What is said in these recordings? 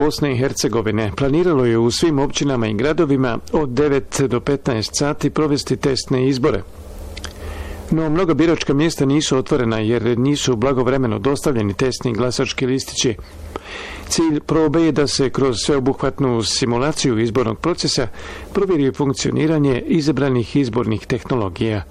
Bosne i Hercegovine planiralo je u svim općinama i gradovima od 9 do 15 sati provesti testne izbore. No, mnoga biračka mjesta nisu otvorena jer nisu blagovremeno dostavljeni testni glasački listići. Cilj probe je da se kroz sveobuhvatnu simulaciju izbornog procesa provjeri funkcioniranje izabranih izbornih tehnologija.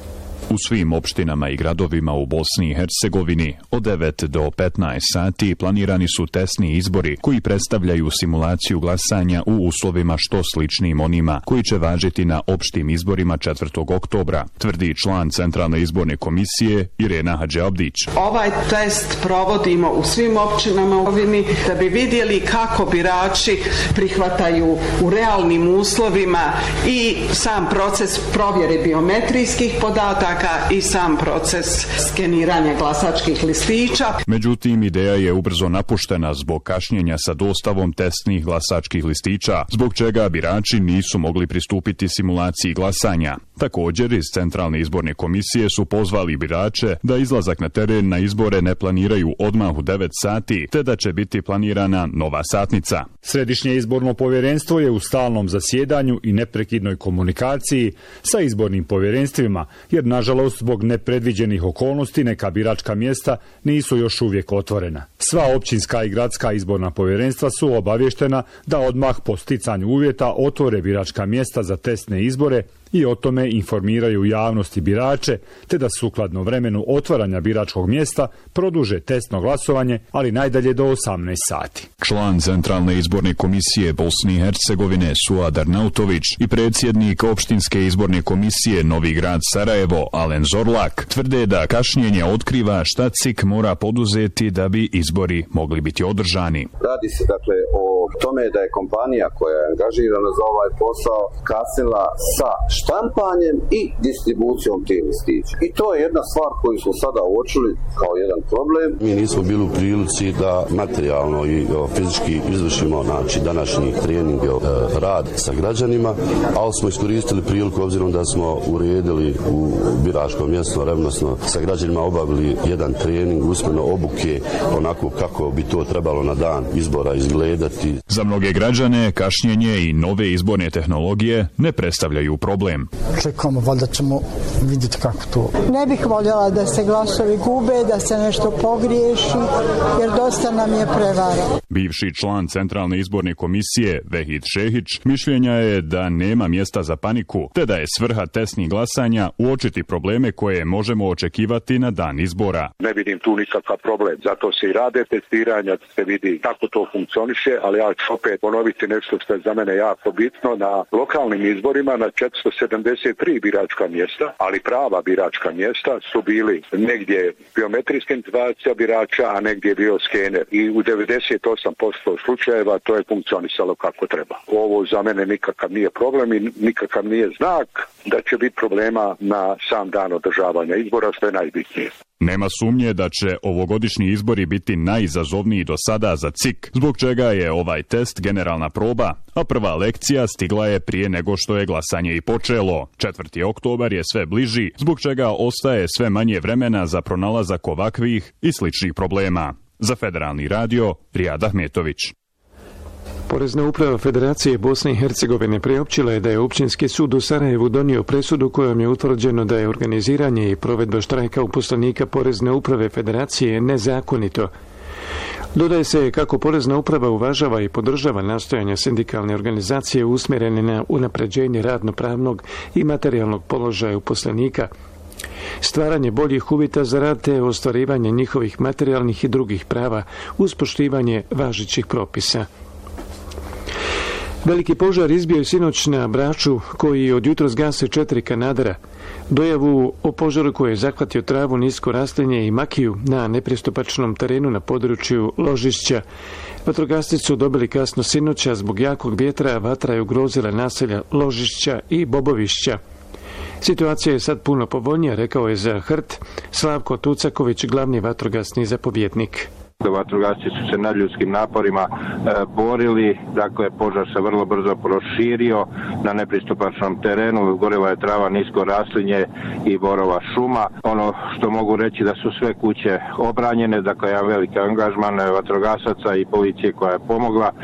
U svim opštinama i gradovima u Bosni i Hercegovini od 9 do 15 sati planirani su testni izbori koji predstavljaju simulaciju glasanja u uslovima što sličnim onima koji će važiti na opštim izborima 4. oktobra, tvrdi član Centralne izborne komisije Irena Hadžiabdić. Ovaj test provodimo u svim općinama u Bosni da bi vidjeli kako birači prihvataju u realnim uslovima i sam proces provjere biometrijskih podataka i sam proces skeniranja glasačkih listića. Međutim, ideja je ubrzo napuštena zbog kašnjenja sa dostavom testnih glasačkih listića, zbog čega birači nisu mogli pristupiti simulaciji glasanja. Također, iz Centralne izborne komisije su pozvali birače da izlazak na teren na izbore ne planiraju odmah u 9 sati, te da će biti planirana nova satnica. Središnje izborno povjerenstvo je u stalnom zasjedanju i neprekidnoj komunikaciji sa izbornim povjerenstvima, jer nažalost zbog nepredviđenih okolnosti neka biračka mjesta nisu još uvijek otvorena. Sva općinska i gradska izborna povjerenstva su obavještena da odmah po sticanju uvjeta otvore biračka mjesta za testne izbore i o tome informiraju javnost i birače, te da sukladno vremenu otvaranja biračkog mjesta produže testno glasovanje, ali najdalje do 18 sati. Član Centralne izborne komisije Bosne i Hercegovine Suad Arnautović i predsjednik opštinske izborne komisije Novi Grad Sarajevo Alen Zorlak tvrde da kašnjenje otkriva šta CIK mora poduzeti da bi izbori mogli biti održani. Radi se dakle o tome da je kompanija koja je angažirana za ovaj posao kasnila sa štampanjem i distribucijom tih listića. I to je jedna stvar koju smo sada uočili kao jedan problem. Mi nismo bili u prilici da materijalno i fizički izvršimo današnji trening rad sa građanima, ali smo iskoristili priliku obzirom da smo uredili u biračkom mjestu revnosno sa građanima obavili jedan trening usmeno obuke onako kako bi to trebalo na dan izbora izgledati. Za mnoge građane kašnjenje i nove izborne tehnologije ne predstavljaju problem. Čekamo, valjda ćemo vidjeti kako to. Ne bih voljela da se glasovi gube, da se nešto pogriješi, jer dosta nam je prevara. Bivši član Centralne izborne komisije Vehid Šehić mišljenja je da nema mjesta za paniku, te da je svrha testnih glasanja uočiti probleme koje možemo očekivati na dan izbora. Ne vidim tu nikakav problem, zato se i rade testiranja, da se vidi kako to funkcioniše, ali ja ću opet ponoviti nešto što je za mene jako bitno. Na lokalnim izborima na 473 biračka mjesta, ali prava biračka mjesta su bili negdje biometrijska identifikacija birača, a negdje je bio skener. I u 98% slučajeva to je funkcionisalo kako treba. Ovo za mene nikakav nije problem i nikakav nije znak da će biti problema na sam dan održavanja izbora, što je najbitnije. Nema sumnje da će ovogodišnji izbori biti najizazovniji do sada za CIK, zbog čega je ovaj test generalna proba, a prva lekcija stigla je prije nego što je glasanje i počelo. 4. oktobar je sve bliži, zbog čega ostaje sve manje vremena za pronalazak ovakvih i sličnih problema. Za Federalni radio, Rijad Ahmetović. Porezna uprava Federacije Bosne i Hercegovine priopćila je da je Općinski sud u Sarajevu donio presudu kojom je utvrđeno da je organiziranje i provedba štrajka uposlenika Porezne uprave Federacije nezakonito. Dodaje se kako Porezna uprava uvažava i podržava nastojanja sindikalne organizacije usmjerene na unapređenje radnopravnog i materijalnog položaja uposlenika, stvaranje boljih uvjeta za rad te ostvarivanje njihovih materijalnih i drugih prava uz poštivanje važećih propisa. Veliki požar izbio je sinoć na Braču, koji od jutros gase 4 kanadera. Dojavu o požaru koji je zahvatio travu, nisko raslinje i makiju na nepristupačnom terenu na području Ložišća. Vatrogasci su dobili kasno sinoća zbog jakog vjetra, vatra je ugrozila naselja Ložišća i Bobovišća. Situacija je sad puno povoljnija, rekao je za HRT Slavko Tucaković, glavni vatrogasni zapovjednik. Vatrogasci su se nadljudskim naporima borili, dakle požar se vrlo brzo proširio na nepristupačnom terenu, gorila je trava, nisko raslinje i borova šuma. Ono što mogu reći da su sve kuće obranjene, dakle jedan veliki angažman vatrogasaca i policije koja je pomogla.